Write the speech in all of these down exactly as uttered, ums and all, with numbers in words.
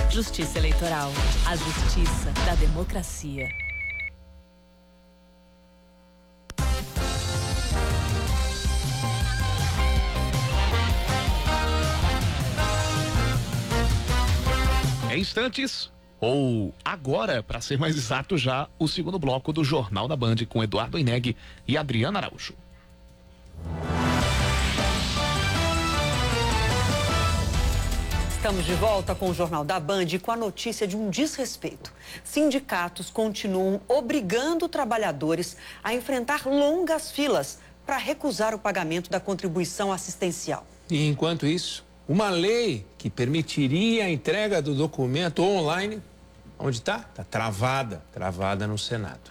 Justiça Eleitoral. A justiça da democracia. Em instantes, ou agora, para ser mais exato, já o segundo bloco do Jornal da Band com Eduardo Ineg e Adriana Araújo. Estamos de volta com o Jornal da Band com a notícia de um desrespeito. Sindicatos continuam obrigando trabalhadores a enfrentar longas filas para recusar o pagamento da contribuição assistencial. E enquanto isso, uma lei que permitiria a entrega do documento online, onde está? Está travada, travada no Senado.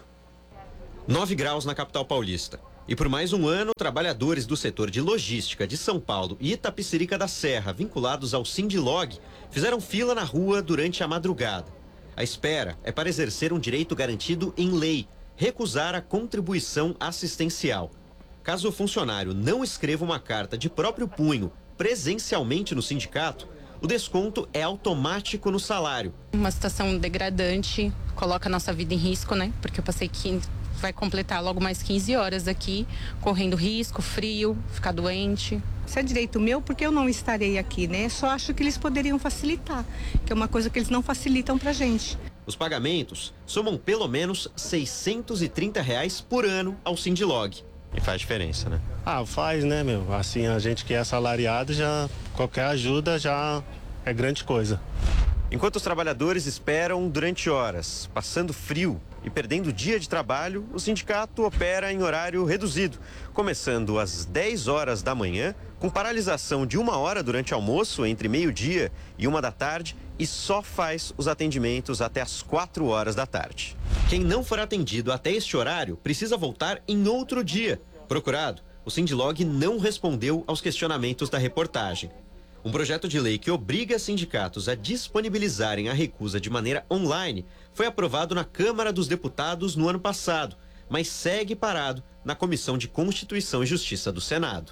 nove graus na capital paulista. E por mais um ano, trabalhadores do setor de logística de São Paulo e Itapecerica da Serra, vinculados ao Sindilog, fizeram fila na rua durante a madrugada. A espera é para exercer um direito garantido em lei, recusar a contribuição assistencial. Caso o funcionário não escreva uma carta de próprio punho presencialmente no sindicato, o desconto é automático no salário. Uma situação degradante, coloca a nossa vida em risco, né? Porque eu passei quinze, vai completar logo mais quinze horas aqui, correndo risco, frio, ficar doente. Isso é direito meu porque eu não estarei aqui, né? Só acho que eles poderiam facilitar, que é uma coisa que eles não facilitam pra gente. Os pagamentos somam pelo menos seiscentos e trinta reais por ano ao Sindilog. E faz diferença, né? Ah, faz, né, meu? Assim, a gente que é assalariado, já qualquer ajuda já é grande coisa. Enquanto os trabalhadores esperam durante horas, passando frio e perdendo dia de trabalho, o sindicato opera em horário reduzido, começando às dez horas da manhã, com paralisação de uma hora durante almoço, entre meio-dia e uma da tarde, e só faz os atendimentos até às quatro horas da tarde. Quem não for atendido até este horário precisa voltar em outro dia. Procurado, o Sindilog não respondeu aos questionamentos da reportagem. Um projeto de lei que obriga sindicatos a disponibilizarem a recusa de maneira online foi aprovado na Câmara dos Deputados no ano passado, mas segue parado na Comissão de Constituição e Justiça do Senado.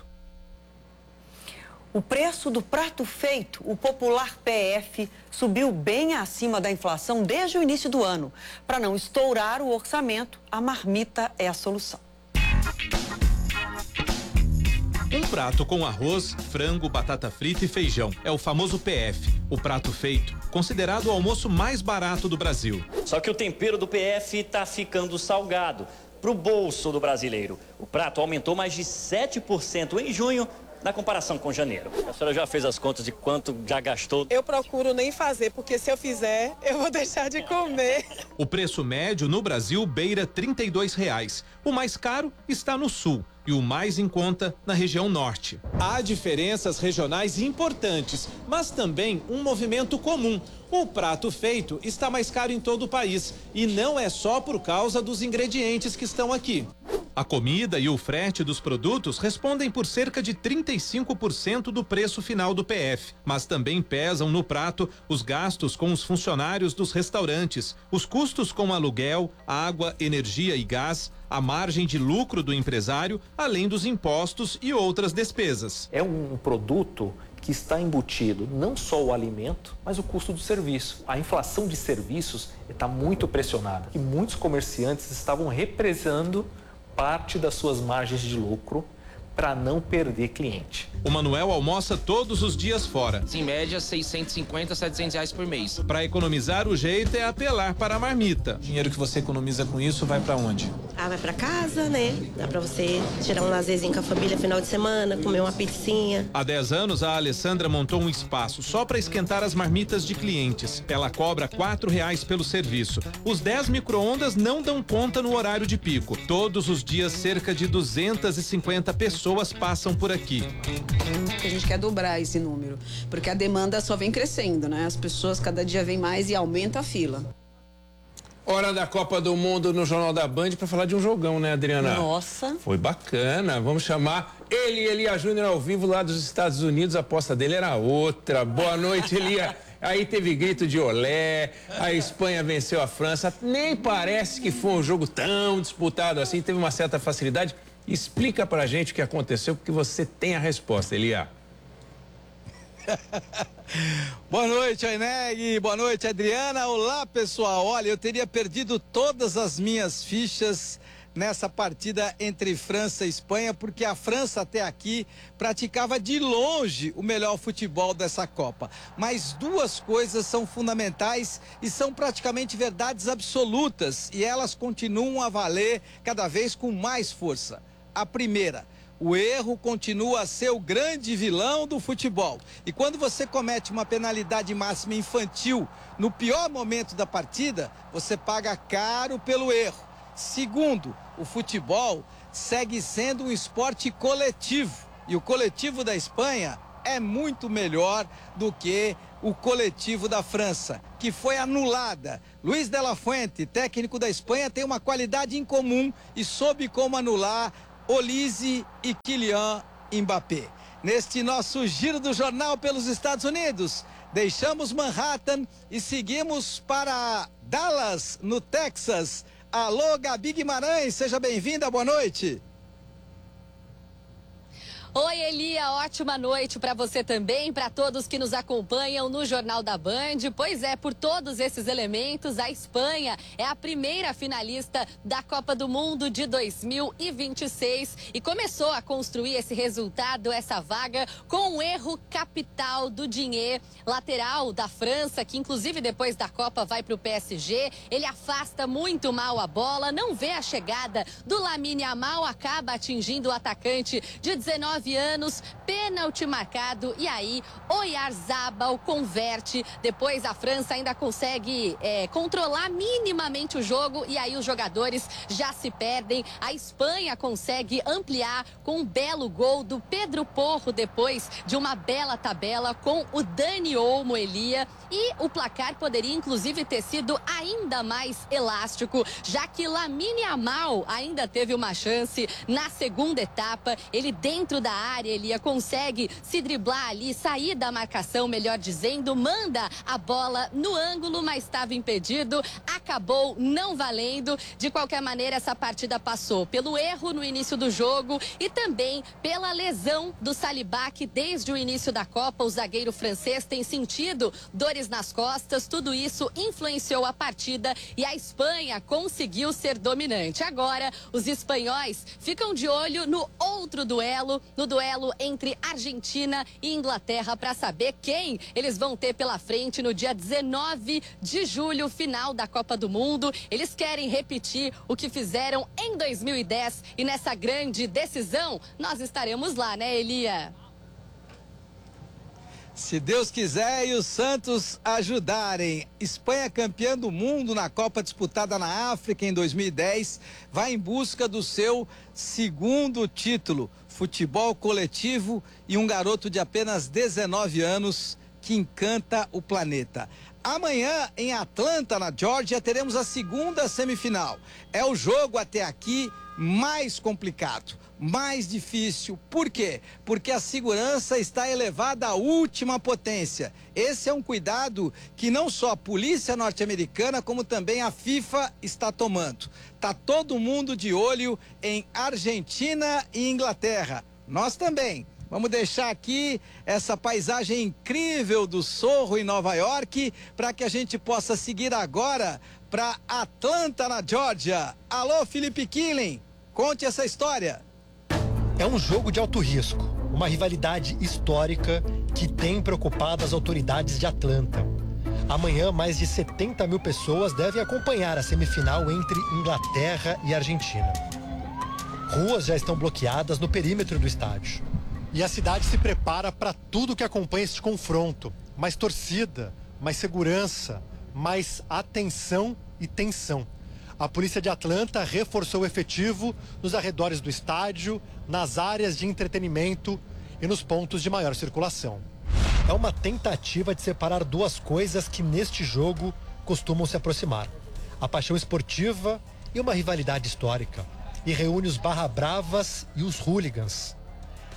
O preço do prato feito, o popular P F, subiu bem acima da inflação desde o início do ano. Para não estourar o orçamento, a marmita é a solução. Um prato com arroz, frango, batata frita e feijão. É o famoso P F, o prato feito, considerado o almoço mais barato do Brasil. Só que o tempero do P F está ficando salgado para o bolso do brasileiro. O prato aumentou mais de sete por cento em junho, na comparação com janeiro. A senhora já fez as contas de quanto já gastou? Eu procuro nem fazer, porque se eu fizer, eu vou deixar de comer. O preço médio no Brasil beira trinta e dois reais. O mais caro está no sul e o mais em conta na região norte. Há diferenças regionais importantes, mas também um movimento comum. O prato feito está mais caro em todo o país e não é só por causa dos ingredientes que estão aqui. A comida e o frete dos produtos respondem por cerca de trinta e cinco por cento do preço final do P F, mas também pesam no prato os gastos com os funcionários dos restaurantes, os custos com aluguel, água, energia e gás, a margem de lucro do empresário, além dos impostos e outras despesas. É um produto que está embutido não só o alimento, mas o custo do serviço. A inflação de serviços está muito pressionada e muitos comerciantes estavam represando parte das suas margens de lucro para não perder cliente. O Manuel almoça todos os dias fora. Em média, seiscentos e cinquenta, setecentos reais por mês. Para economizar, o jeito é apelar para a marmita. O dinheiro que você economiza com isso vai para onde? Ah, vai para casa, né? Dá para você tirar um lazerzinho com a família final de semana, comer uma pizzinha. Há dez anos, a Alessandra montou um espaço só para esquentar as marmitas de clientes. Ela cobra quatro reais pelo serviço. Os dez micro-ondas não dão conta no horário de pico. Todos os dias, cerca de duzentas e cinquenta pessoas passam por aqui. A gente quer dobrar esse número, porque a demanda só vem crescendo, né? As pessoas cada dia vêm mais e aumenta a fila. Hora da Copa do Mundo no Jornal da Band para falar de um jogão, né, Adriana? Nossa. Foi bacana. Vamos chamar ele, Elia Júnior, ao vivo lá dos Estados Unidos. A aposta dele era outra. Boa noite, Elia. Aí teve grito de olé, a Espanha venceu a França. Nem parece que foi um jogo tão disputado assim, teve uma certa facilidade. Explica pra gente o que aconteceu, porque você tem a resposta, Elia. Boa noite, Oineg. Boa noite, Adriana. Olá, pessoal. Olha, eu teria perdido todas as minhas fichas nessa partida entre França e Espanha, porque a França até aqui praticava de longe o melhor futebol dessa Copa. Mas duas coisas são fundamentais e são praticamente verdades absolutas, e elas continuam a valer cada vez com mais força. A primeira: o erro continua a ser o grande vilão do futebol. E quando você comete uma penalidade máxima infantil no pior momento da partida, você paga caro pelo erro. Segundo, o futebol segue sendo um esporte coletivo. E o coletivo da Espanha é muito melhor do que o coletivo da França, que foi anulada. Luiz de la Fuente, técnico da Espanha, tem uma qualidade incomum e soube como anular Olise e Kylian Mbappé. Neste nosso giro do jornal pelos Estados Unidos, deixamos Manhattan e seguimos para Dallas, no Texas. Alô, Gabi Guimarães, seja bem-vinda, boa noite. Oi, Elia, ótima noite para você também, para todos que nos acompanham no Jornal da Band. Pois é, por todos esses elementos, a Espanha é a primeira finalista da Copa do Mundo de dois mil e vinte e seis e começou a construir esse resultado, essa vaga, com um erro capital do Digne, lateral da França, que inclusive depois da Copa vai para o P S G. Ele afasta muito mal a bola, não vê a chegada do Lamine Yamal, acaba atingindo o atacante de dezenove anos, pênalti marcado, e aí Oyarzabal converte. Depois a França ainda consegue é, controlar minimamente o jogo, e aí os jogadores já se perdem. A Espanha consegue ampliar com um belo gol do Pedro Porro, depois de uma bela tabela com o Dani Olmo, Elia, e o placar poderia inclusive ter sido ainda mais elástico, já que Lamine Yamal ainda teve uma chance na segunda etapa. Ele dentro da área, Elia, consegue se driblar ali, sair da marcação, melhor dizendo, manda a bola no ângulo, mas estava impedido, acabou não valendo. De qualquer maneira, essa partida passou pelo erro no início do jogo e também pela lesão do Saliba, que desde o início da Copa o zagueiro francês tem sentido dores nas costas. Tudo isso influenciou a partida e a Espanha conseguiu ser dominante. Agora, os espanhóis ficam de olho no outro duelo, no duelo entre Argentina e Inglaterra, para saber quem eles vão ter pela frente no dia dezenove de julho, final da Copa do Mundo. Eles querem repetir o que fizeram em dois mil e dez e nessa grande decisão nós estaremos lá, né, Elia? Se Deus quiser e os Santos ajudarem. Espanha, campeã do mundo na Copa disputada na África em dois mil e dez, vai em busca do seu segundo título. Futebol coletivo e um garoto de apenas dezenove anos que encanta o planeta. Amanhã, em Atlanta, na Geórgia, teremos a segunda semifinal. É o jogo até aqui mais complicado, mais difícil. Por quê? Porque a segurança está elevada à última potência. Esse é um cuidado que não só a polícia norte-americana, como também a FIFA está tomando. Tá todo mundo de olho em Argentina e Inglaterra. Nós também. Vamos deixar aqui essa paisagem incrível do Sorro em Nova York para que a gente possa seguir agora para Atlanta, na Geórgia. Alô, Felipe Killing, conte essa história. É um jogo de alto risco, uma rivalidade histórica que tem preocupado as autoridades de Atlanta. Amanhã, mais de setenta mil pessoas devem acompanhar a semifinal entre Inglaterra e Argentina. Ruas já estão bloqueadas no perímetro do estádio. E a cidade se prepara para tudo que acompanha este confronto. Mais torcida, mais segurança, mais atenção e tensão. A polícia de Atlanta reforçou o efetivo nos arredores do estádio, nas áreas de entretenimento e nos pontos de maior circulação. É uma tentativa de separar duas coisas que neste jogo costumam se aproximar: a paixão esportiva e uma rivalidade histórica. E reúne os barra bravas e os hooligans.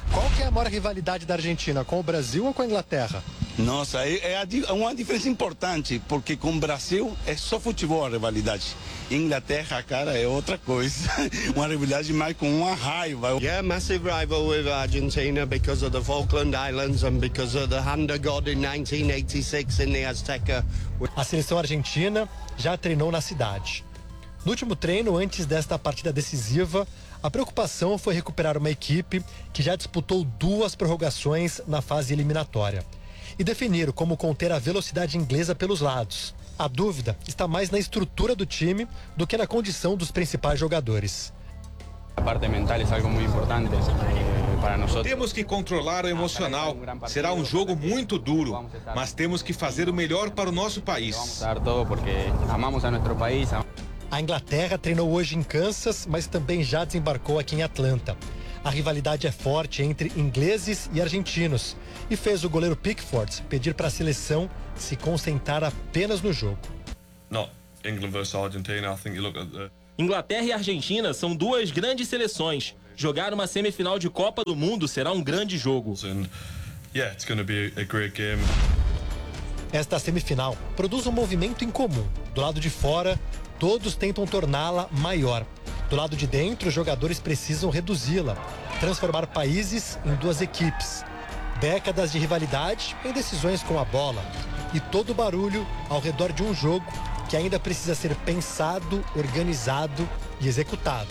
Qual que é a maior rivalidade da Argentina, com o Brasil ou com a Inglaterra? Nossa, é, é uma diferença importante, porque com o Brasil é só futebol a rivalidade. Inglaterra, cara, é outra coisa. Uma rivalidade mais com uma raiva. Yeah, massive rival with Argentina because of the Falkland Islands and because of the hand of God in nineteen eighty-six in the Azteca. A seleção argentina já treinou na cidade. No último treino, antes desta partida decisiva, a preocupação foi recuperar uma equipe que já disputou duas prorrogações na fase eliminatória e definir como conter a velocidade inglesa pelos lados. A dúvida está mais na estrutura do time do que na condição dos principais jogadores. A parte mental é algo muito importante para nós. Temos que controlar o emocional. Será um jogo muito duro, mas temos que fazer o melhor para o nosso país. Vamos dar todo porque amamos a nosso país. A Inglaterra treinou hoje em Kansas, mas também já desembarcou aqui em Atlanta. A rivalidade é forte entre ingleses e argentinos e fez o goleiro Pickford pedir para a seleção se concentrar apenas no jogo. Not England versus Argentina. I think you look at the... Inglaterra e Argentina são duas grandes seleções. Jogar uma semifinal de Copa do Mundo será um grande jogo. And yeah, it's going to be a great game. Esta semifinal produz um movimento em comum. Do lado de fora, todos tentam torná-la maior. Do lado de dentro, os jogadores precisam reduzi-la, transformar países em duas equipes. Décadas de rivalidade em decisões com a bola e todo o barulho ao redor de um jogo que ainda precisa ser pensado, organizado e executado.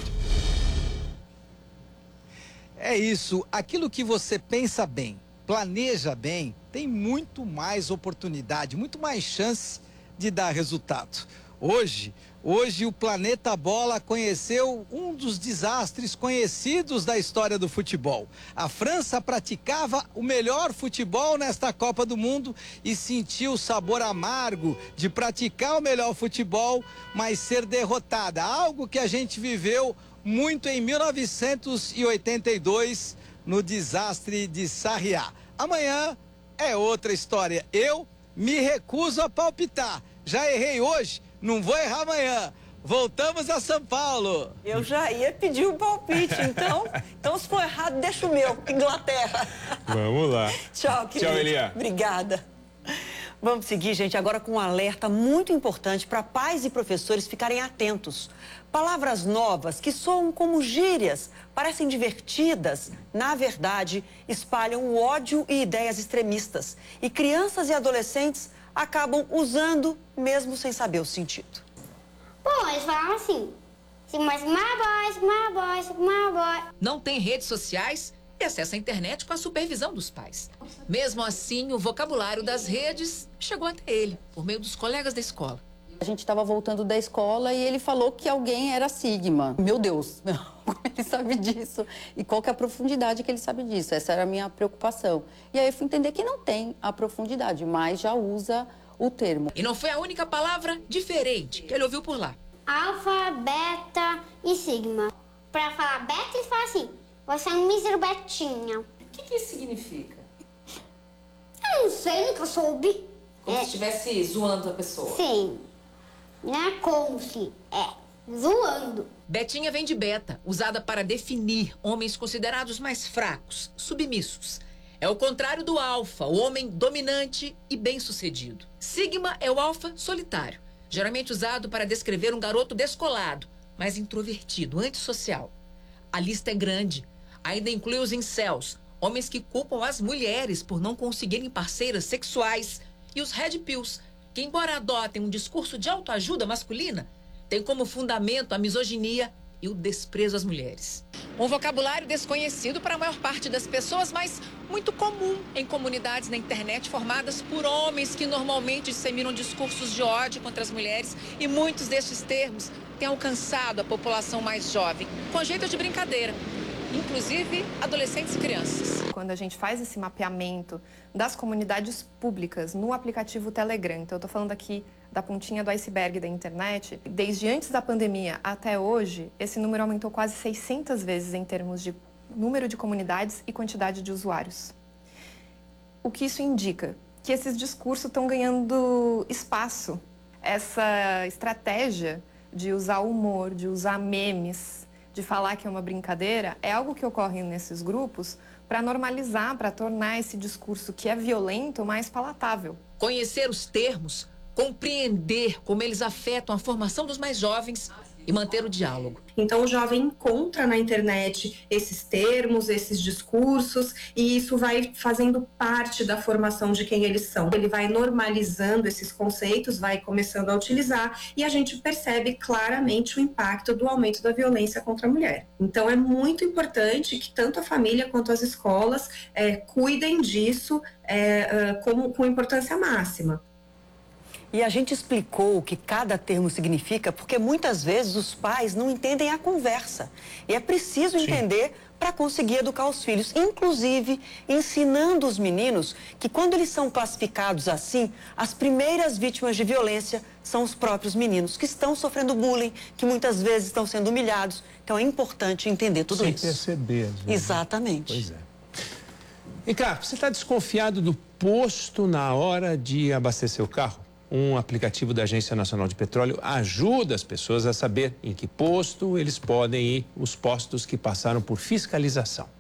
É isso, aquilo que você pensa bem, planeja bem, tem muito mais oportunidade, muito mais chance de dar resultado. Hoje, hoje o Planeta Bola conheceu um dos desastres conhecidos da história do futebol. A França praticava o melhor futebol nesta Copa do Mundo e sentiu o sabor amargo de praticar o melhor futebol, mas ser derrotada. Algo que a gente viveu muito em mil novecentos e oitenta e dois, no desastre de Sarriá. Amanhã é outra história. Eu me recuso a palpitar. Já errei hoje, não vou errar amanhã. Voltamos a São Paulo. Eu já ia pedir um palpite, então, então se for errado, deixa o meu, Inglaterra. Vamos lá. Tchau, querido. Tchau, Elia. Obrigada. Vamos seguir, gente, agora com um alerta muito importante para pais e professores ficarem atentos. Palavras novas que soam como gírias, parecem divertidas, na verdade, espalham o ódio e ideias extremistas. E crianças e adolescentes acabam usando mesmo sem saber o sentido. Pô, eles falam assim, mas my boys, my boys, my boys. Não tem redes sociais e acessa a internet com a supervisão dos pais. Mesmo assim, o vocabulário das redes chegou até ele, por meio dos colegas da escola. A gente estava voltando da escola e ele falou que alguém era Sigma. Meu Deus, como ele sabe disso? E qual que é a profundidade que ele sabe disso? Essa era a minha preocupação. E aí eu fui entender que não tem a profundidade, mas já usa o termo. E não foi a única palavra diferente que ele ouviu por lá. Alfa, beta e sigma. Para falar beta, ele fala assim, você é um mísero betinha. O que, que isso significa? Eu não sei, nunca soube. Como é. se estivesse zoando a pessoa. Sim. Não é como se, é zoando. Betinha vem de beta, usada para definir homens considerados mais fracos, submissos. É o contrário do alfa, o homem dominante e bem-sucedido. Sigma é o alfa solitário, geralmente usado para descrever um garoto descolado, mas introvertido, antissocial. A lista é grande. Ainda inclui os incels, homens que culpam as mulheres por não conseguirem parceiras sexuais, e os red pills, que, embora adotem um discurso de autoajuda masculina, têm como fundamento a misoginia e o desprezo às mulheres. Um vocabulário desconhecido para a maior parte das pessoas, mas muito comum em comunidades na internet formadas por homens que normalmente disseminam discursos de ódio contra as mulheres, e muitos destes termos têm alcançado a população mais jovem, com jeito de brincadeira, inclusive adolescentes e crianças. Quando a gente faz esse mapeamento das comunidades públicas no aplicativo Telegram, então eu estou falando aqui da pontinha do iceberg da internet, desde antes da pandemia até hoje, esse número aumentou quase seiscentas vezes em termos de número de comunidades e quantidade de usuários. O que isso indica? Que esses discursos estão ganhando espaço. Essa estratégia de usar humor, de usar memes, de falar que é uma brincadeira, é algo que ocorre nesses grupos para normalizar, para tornar esse discurso que é violento mais palatável. Conhecer os termos, compreender como eles afetam a formação dos mais jovens e manter o diálogo. Então o jovem encontra na internet esses termos, esses discursos, e isso vai fazendo parte da formação de quem eles são. Ele vai normalizando esses conceitos, vai começando a utilizar, e a gente percebe claramente o impacto do aumento da violência contra a mulher. Então é muito importante que tanto a família quanto as escolas é, cuidem disso é, como, com importância máxima. E a gente explicou o que cada termo significa porque muitas vezes os pais não entendem a conversa. E é preciso entender para conseguir educar os filhos, inclusive ensinando os meninos que quando eles são classificados assim, as primeiras vítimas de violência são os próprios meninos que estão sofrendo bullying, que muitas vezes estão sendo humilhados. Então é importante entender tudo Sem isso. perceber. Às vezes. Exatamente. Pois é. Vem cá, você está desconfiado do posto na hora de abastecer o carro? Um aplicativo da Agência Nacional de Petróleo ajuda as pessoas a saber em que posto eles podem ir, os postos que passaram por fiscalização.